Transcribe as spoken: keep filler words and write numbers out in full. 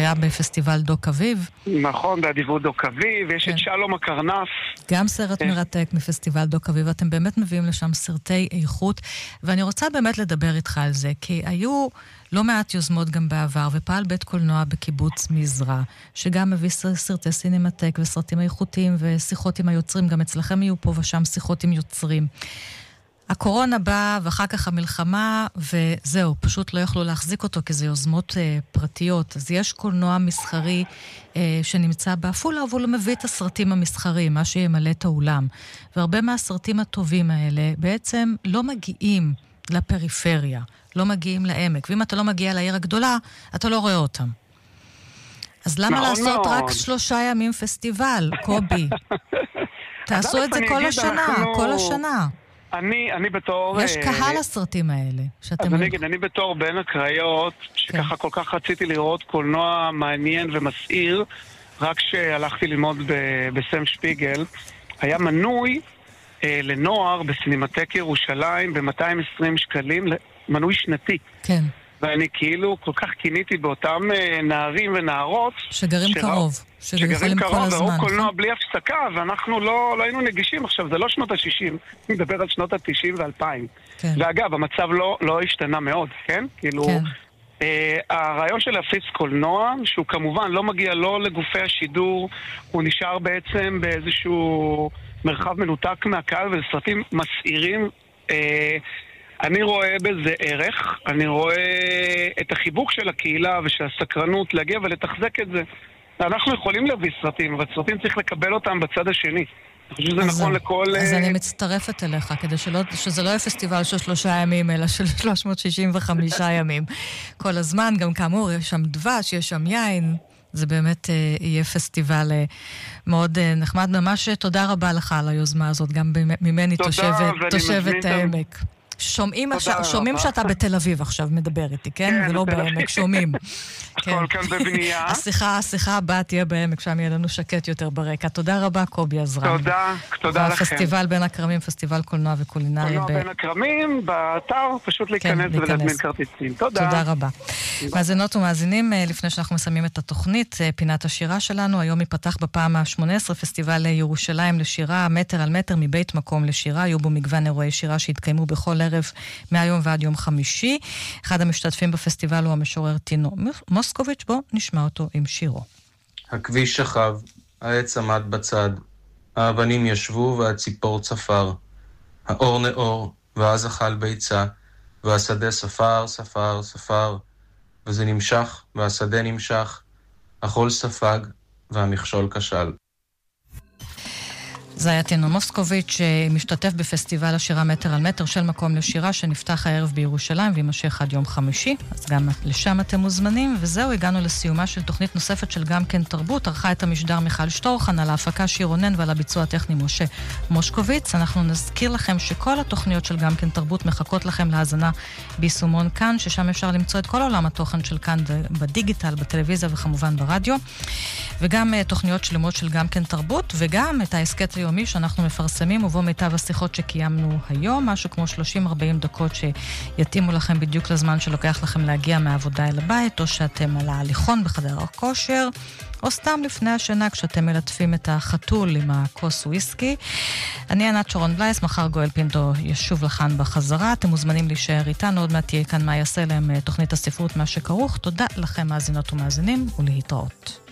היה בפסטיבל דוק אביב. נכון, באדיבות דוק אביב, יש כן. את שלום הקרנף. גם סרט מרתק מפסטיבל דוק אביב, אתם באמת מביאים לשם סרטי איכות, ואני רוצה באמת לדבר איתך על זה, כי היו לא מעט יוזמות גם בעבר, ופעל בית קולנוע בקיבוץ מזרע, שגם מביא סרטי סינמטק וסרטים איכותיים ושיחות עם היוצרים, גם אצלכם יהיו פה ושם שיחות עם יוצרים. הקורונה באה ואחר כך המלחמה, וזהו, פשוט לא יכלו להחזיק אותו, כי זה יוזמות אה, פרטיות. אז יש קולנוע מסחרי אה, שנמצא באפולה, אבל הוא מביא את הסרטים המסחריים, מה שימלא את האולם. והרבה מהסרטים הטובים האלה בעצם לא מגיעים לפריפריה, לא מגיעים לעמק. ואם אתה לא מגיע לעיר הגדולה, אתה לא רואה אותם. אז למה נכון לעשות מאוד. רק שלושה ימים פסטיבל, קובי? תעשו את זה כל השנה, אנחנו... כל השנה. אני, אני בתור... יש קהל הסרטים האלה. אז אני אגיד, אני בתור בן הקריות, שככה כל כך רציתי לראות קולנוע מעניין ומסעיר, רק שהלכתי ללמוד בסם שפיגל, היה מנוי אה, לנוער בסינמטק ירושלים ב-מאתיים ועשרים שקלים, מנוי שנתי. כן. ואני כאילו כל כך כיניתי באותם אה, נערים ונערות שגרים שראו, קרוב, שגרים קרוב, וראו קולנוע בלי הפסקה, ואנחנו לא, לא היינו נגישים. עכשיו, זה לא שנות ה-שישים, אני מדבר על שנות ה-תשעים ו-אלפיים. כן. ואגב, המצב לא, לא השתנה מאוד, כן? כאילו, כן. אה, הרעיון של להפיץ קולנוע, שהוא כמובן לא מגיע לא לגופי השידור, הוא נשאר בעצם באיזשהו מרחב מנותק מהקהל, וזה סרטים מסעירים, אה, אני רואה בזה ערך, אני רואה את החיבוק של הקהילה ושל הסקרנות להגיע ולתחזק את זה. אנחנו יכולים להביא סרטים, אבל סרטים צריך לקבל אותם בצד השני. אני חושב שזה נכון לכל... אז אני מצטרפת אליך, כדי שלא, שזה לא יהיה פסטיבל של שלושה ימים, אלא של שלוש מאות שישים וחמישה ימים. כל הזמן, גם כאמור, יש שם דבש, יש שם יין. זה באמת אה, יהיה פסטיבל אה, מאוד אה, נחמד. ממש תודה רבה לך על היוזמה הזאת, גם ממני תושבת, תושבת העמק. שומעים, שומעים שאתה בתל אביב עכשיו מדבר איתי, כן? ולא בעמק, שומעים. הכל כאן בבנייה. השיחה, השיחה הבאה תהיה בעמק, שם יהיה לנו שקט יותר ברקע. תודה רבה, קובי עזרן. תודה, תודה לכם. והפסטיבל בין הכרמים, פסטיבל קולנוע וקולינריה. קולנוע בין הכרמים, באתר, פשוט להיכנס ולהזמין כרטיסים. תודה. תודה רבה. מאזינות ומאזינים, לפני שאנחנו מסיימים את התוכנית, פינת השירה שלנו, היום ייפתח בפעם ה-שמונה עשרה פסטיבל ירושלים לשירה, מטר על מטר מבית מקום לשירה, יהיו בו מגוון אירועי שירה שהתקיימו בכל ערב מהיום ועד יום חמישי. אחד המשתתפים בפסטיבל הוא המשורר טינו מוסקוביץ', בו נשמע אותו עם שירו. הכביש שכב, העץ עמד בצד, האבנים ישבו והציפור צפר, האור נאור ואז אכל ביצה, והשדה ספר, ספר, ספר, וזה נמשך והשדה נמשך, החול ספג והמכשול כשל. זה היה טינו מוסקוביץ' שמשתתף בפסטיבל השירה מטר על מטר של מקום לשירה שנפתח הערב בירושלים וימשך עד יום חמישי, אז גם לשם אתם מוזמנים. וזהו, הגענו לסיומה של תוכנית נוספת של גם כן תרבות. ערכה את המשדר מיכל שטורחן, על ההפקה שיר רונן ועל הביצוע הטכני משה מושקוביץ. אנחנו נזכיר לכם שכל התוכניות של גם כן תרבות מחכות לכם להאזנה ביישומון כאן, ששם אפשר למצוא את כל עולם התוכן של כאן בדיגיטל, בטלוויזיה וכמובן ברדיו, וגם תוכניות שלמות של גם כן תרבות, וגם את העסקת היומי שאנחנו מפרסמים, ובו מיטב השיחות שקיימנו היום, משהו כמו שלושים ארבעים דקות שיתאימו לכם בדיוק לזמן שלוקח לכם להגיע מהעבודה אל הבית, או שאתם על ההליכון בחדר הכושר, או סתם לפני השינה כשאתם מלטפים את החתול עם הכוס וויסקי. אני ענת שרון בלייס, מחר גואל פינטו ישוב לכאן בחזרה. אתם מוזמנים להישאר איתנו, עוד מעט תהיה כאן מה יעשה להם תוכנית הספרות מה שכרוך. תודה לכם מאזינות ומאזינים ולהתראות.